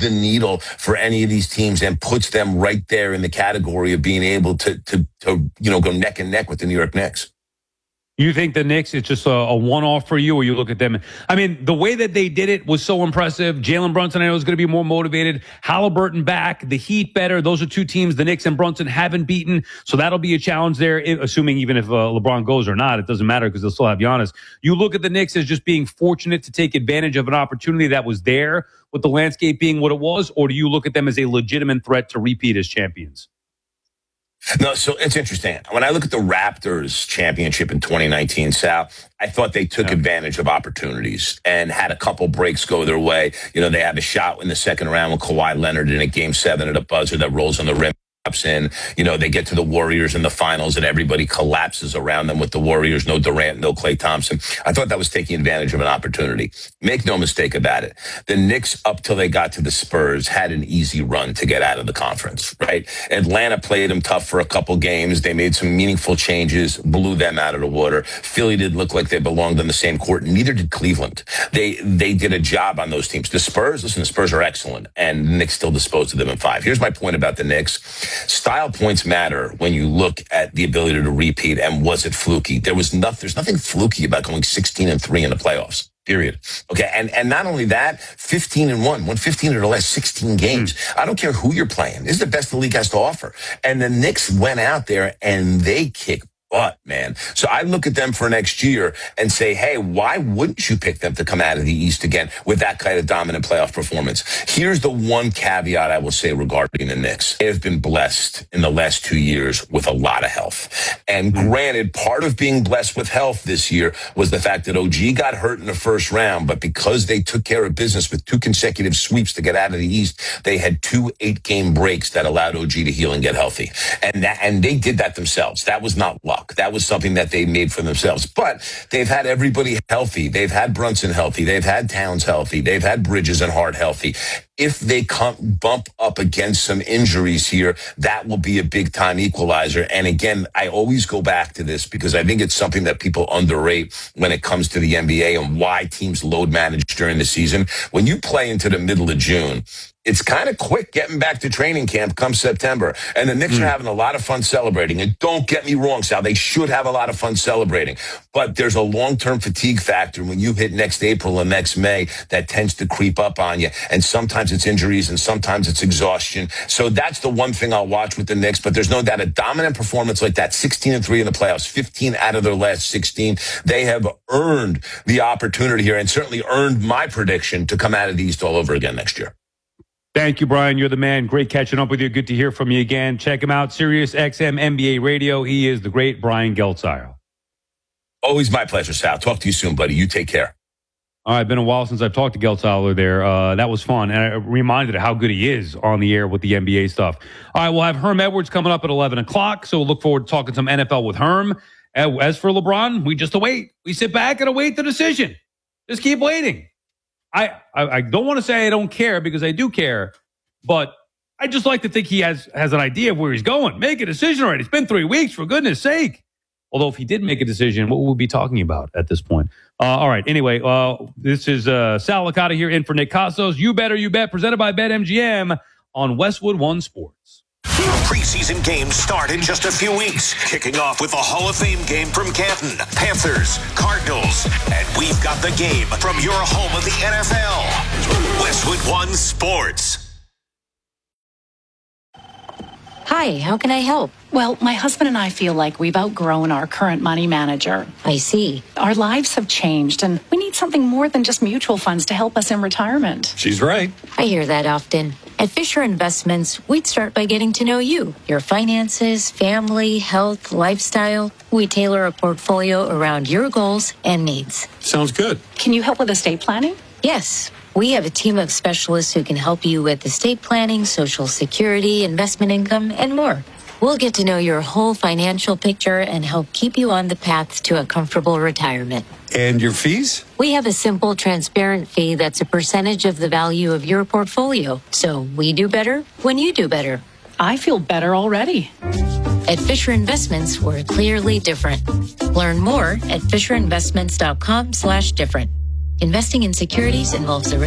the needle for any of these teams and puts them right there in the category of being able to go neck and neck with the New York Knicks. You think the Knicks, it's just a one-off for you, or you look at them? I mean, the way that they did it was so impressive. Jalen Brunson, I know, is going to be more motivated. Halliburton back, the Heat better. Those are two teams the Knicks and Brunson haven't beaten, so that'll be a challenge there, assuming even if LeBron goes or not, it doesn't matter because they'll still have Giannis. You look at the Knicks as just being fortunate to take advantage of an opportunity that was there with the landscape being what it was, or do you look at them as a legitimate threat to repeat as champions? No, so it's interesting. When I look at the Raptors championship in 2019, Sal, I thought they took advantage of opportunities and had a couple breaks go their way. They had a shot in the second round with Kawhi Leonard in a Game 7 at a buzzer that rolls on the rim. In, they get to the Warriors in the finals and everybody collapses around them with the Warriors. No Durant, no Klay Thompson. I thought that was taking advantage of an opportunity. Make no mistake about it. The Knicks, up till they got to the Spurs, had an easy run to get out of the conference, right? Atlanta played them tough for a couple games. They made some meaningful changes, blew them out of the water. Philly didn't look like they belonged on the same court. Neither did Cleveland. They did a job on those teams. The Spurs are excellent, and the Knicks still disposed of them in 5. Here's my point about the Knicks. Style points matter when you look at the ability to repeat, and was it fluky? There's nothing fluky about going 16-3 in the playoffs. Period. Okay, and not only that, 15-1, won 15 of the last 16 games. I don't care who you're playing. This is the best the league has to offer. And the Knicks went out there and they kicked butt, man. So I look at them for next year and say, hey, why wouldn't you pick them to come out of the East again with that kind of dominant playoff performance? Here's the one caveat I will say regarding the Knicks. They have been blessed in the last 2 years with a lot of health. And granted, part of being blessed with health this year was the fact that OG got hurt in the first round, but because they took care of business with 2 consecutive sweeps to get out of the East, they had 2 8-game breaks that allowed OG to heal and get healthy. And they did that themselves. That was not luck. That was something that they made for themselves. But they've had everybody healthy. They've had Brunson healthy. They've had Towns healthy. They've had Bridges and Hart healthy. If they bump up against some injuries here, that will be a big-time equalizer. And again, I always go back to this because I think it's something that people underrate when it comes to the NBA and why teams load manage during the season. When you play into the middle of June, it's kind of quick getting back to training camp come September. And the Knicks are having a lot of fun celebrating. And don't get me wrong, Sal, they should have a lot of fun celebrating. But there's a long-term fatigue factor when you hit next April and next May that tends to creep up on you. And sometimes it's injuries and sometimes it's exhaustion. So that's the one thing I'll watch with the Knicks. But there's no doubt a dominant performance like that, 16-3 in the playoffs, 15 out of their last 16. They have earned the opportunity here and certainly earned my prediction to come out of the East all over again next year. Thank you, Brian. You're the man. Great catching up with you. Good to hear from you again. Check him out, Sirius XM NBA Radio. He is the great Brian Geltzeiler. Always my pleasure, Sal. Talk to you soon, buddy. You take care. All right, been a while since I've talked to Geltzeiler there. That was fun. And I reminded of how good he is on the air with the NBA stuff. All right, we'll have Herm Edwards coming up at 11 o'clock. So we'll look forward to talking some NFL with Herm. As for LeBron, we just await. We sit back and await the decision. Just keep waiting. I don't want to say I don't care because I do care, but I just like to think he has an idea of where he's going. Make a decision already. It's been 3 weeks, for goodness sake. Although if he did make a decision, what would we be talking about at this point? All right. Anyway, this is Sal Licata here in for Nick Costos. You Better You Bet, presented by BetMGM on Westwood One Sports. Preseason games start in just a few weeks, kicking off with a Hall of Fame game from Canton, Panthers, Cardinals, and we've got the game from your home of the NFL, Westwood One Sports. Hi, how can I help? Well, my husband and I feel like we've outgrown our current money manager. I see. Our lives have changed, and we need something more than just mutual funds to help us in retirement. She's right. I hear that often. At Fisher Investments, we'd start by getting to know you, your finances, family, health, lifestyle. We tailor a portfolio around your goals and needs. Sounds good. Can you help with estate planning? Yes. We have a team of specialists who can help you with estate planning, Social Security, investment income, and more. We'll get to know your whole financial picture and help keep you on the path to a comfortable retirement. And your fees? We have a simple, transparent fee that's a percentage of the value of your portfolio. So we do better when you do better. I feel better already. At Fisher Investments, we're clearly different. Learn more at FisherInvestments.com/different. Investing in securities involves the